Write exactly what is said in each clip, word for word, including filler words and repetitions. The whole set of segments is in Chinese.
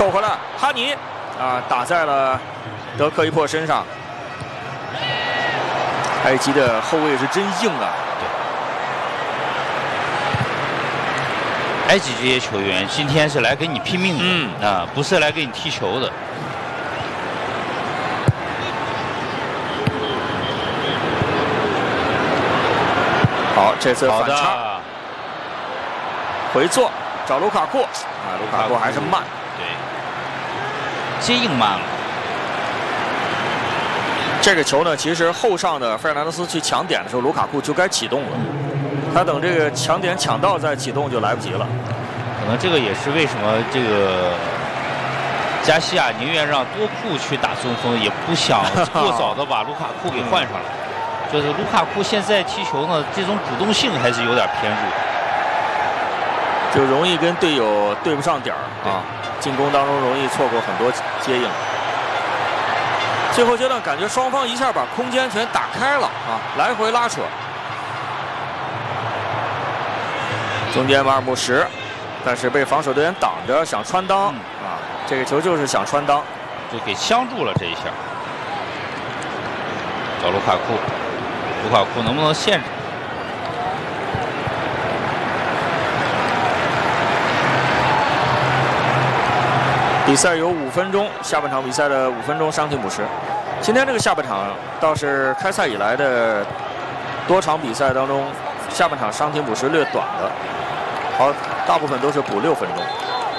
扣回来，哈尼啊打在了德克伊珀身上。埃及的后卫是真硬啊！ 对，埃及这些球员今天是来跟你拼命的，嗯啊，不是来跟你踢球的。 好，这次反差， 回做找卢卡库啊，卢卡库还是慢， 对，接应慢了。 这个球呢，其实后上的费尔南德斯去抢点的时候，卢卡库就该启动了。他等这个抢点抢到再启动就来不及了。 可能这个也是为什么这个加西亚宁愿让多库去打中锋，也不想过早的把卢卡库给换上来。就是卢卡库现在踢球呢，这种主动性还是有点偏弱， 就容易跟队友对不上点儿啊，进攻当中容易错过很多接应。最后阶段感觉双方一下把空间全打开了啊，来回拉扯。中间马尔穆什，但是被防守队员挡着，想穿裆、嗯、啊，这个球就是想穿裆， 就给呛住了这一下。找卢卡库，卢卡库能不能限制？ 比赛有五分钟，下半场比赛的五分钟伤停补时。今天这个下半场倒是开赛以来的多场比赛当中，下半场伤停补时略短的，好，大部分都是补六分钟。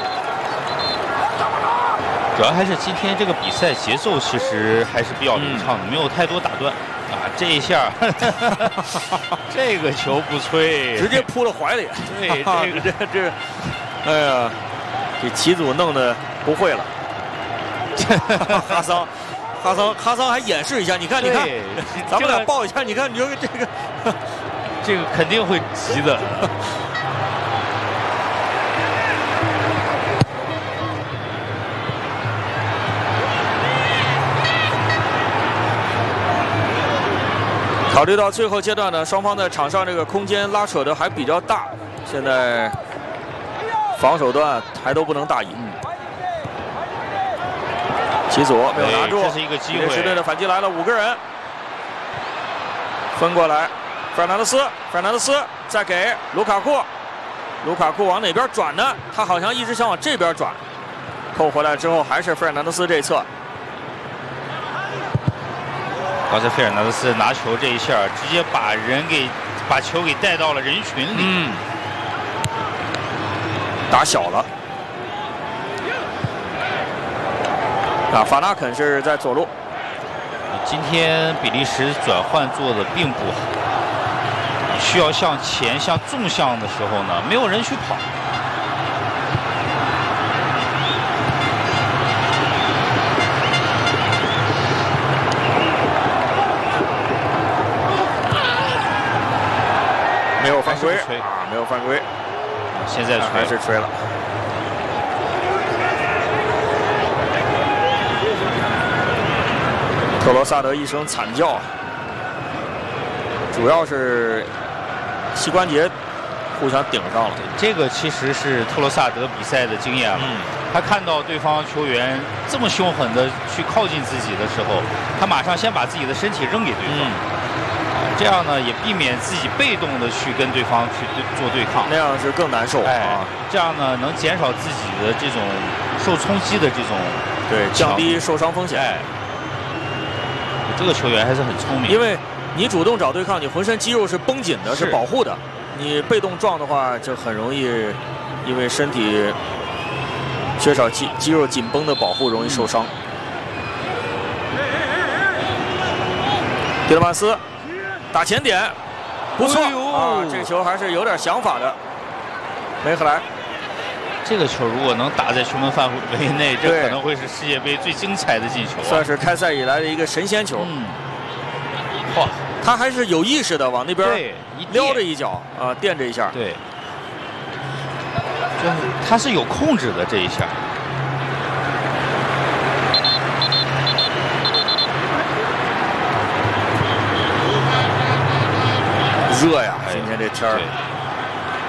主要还是今天这个比赛节奏其实还是比较流畅的，嗯、没有太多打断啊。这一下，这个球不吹， 直接扑了怀里。 对，这个这这，哎呀，给齐祖弄得不会了。哈桑，哈桑，哈桑还演示一下，你看，你看，咱们俩抱一下，你看，你说这个， 这个肯定会急的。 考虑到最后阶段呢，双方在场上这个空间拉扯的还比较大，现在防守端还都不能大赢。齐祖没有拿住， 这是一个机会。 比利时队的反击来了，五个人分过来，费尔南德斯，费尔南德斯再给卢卡库，卢卡库往哪边转呢？他好像一直想往这边转，扣回来之后还是费尔南德斯这一侧。 刚才费尔南德斯拿球这一下，直接把人给把球给带到了人群里， 嗯、打小了。啊，法纳肯是在左路。 今天比利时转换做的并不好，需要向前向纵向的时候呢，没有人去跑。 没有犯规啊，没有犯规。 现在吹还是吹了。特罗萨德一声惨叫，主要是膝关节互相顶上了。 这个其实是特罗萨德比赛的经验了。嗯、他看到对方球员这么凶狠的去靠近自己的时候，他马上先把自己的身体扔给对方。嗯这样呢，也避免自己被动的去跟对方去对做对抗， 那样是更难受。 哎， 啊、 这样呢，能减少自己的这种受冲击的这种， 对，降低受伤风险。 哎，这个球员还是很聪明， 因为你主动找对抗，你浑身肌肉是绷紧的，是, 是保护的。你被动撞的话，就很容易因为身体缺少肌肌肉紧绷的保护，容易受伤。蒂勒曼斯。打前点，不错、哎、啊！这球还是有点想法的。梅赫莱， 这个球如果能打在球门范围内，这可能会是世界杯最精彩的进球、啊， 算是开赛以来的一个神仙球。 嗯，哇， 他还是有意识的往那边撩着一脚啊，垫着一下。 对，就是他是有控制的这一下。 热呀！今天这天儿。